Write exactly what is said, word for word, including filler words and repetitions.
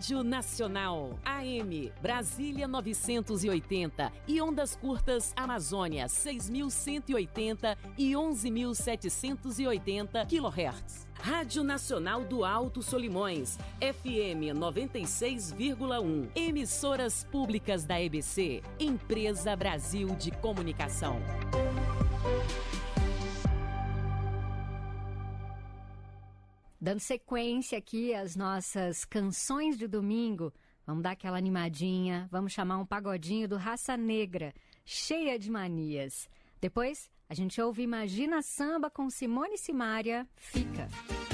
Rádio Nacional, A M, Brasília novecentos e oitenta e ondas curtas Amazônia seis mil cento e oitenta e onze mil setecentos e oitenta quilohertz. Rádio Nacional do Alto Solimões, F M noventa e seis vírgula um. Emissoras públicas da E B C, Empresa Brasil de Comunicação. Dando sequência aqui às nossas canções de domingo, vamos dar aquela animadinha, vamos chamar um pagodinho do Raça Negra, Cheia de Manias. Depois, a gente ouve Imagina Samba com Simone e Simaria, Fica.